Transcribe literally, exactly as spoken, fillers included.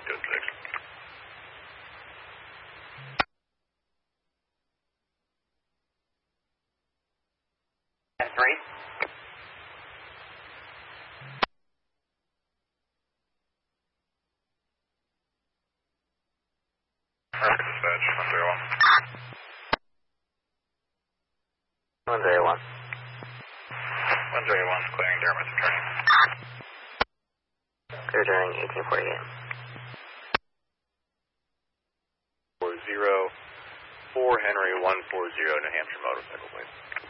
Code six. Three. Rocket dispatch, one zero one. One zero one. one zero one, clearing Dartmouth, returning. Clear during eighteen forty-eight. four zero four Henry one four zero, New Hampshire motorcycle, please.